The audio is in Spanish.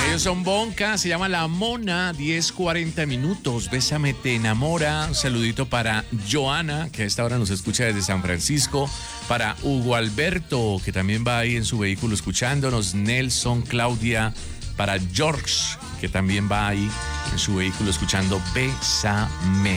Ellos son Bonca, se llama La Mona, 10:40 minutos. Bésame, te enamora. Un saludito para Joana, que a esta hora nos escucha desde San Francisco. Para Hugo Alberto, que también va ahí en su vehículo escuchándonos. Nelson, Claudia. Para George, que también va ahí en su vehículo escuchando Bésame.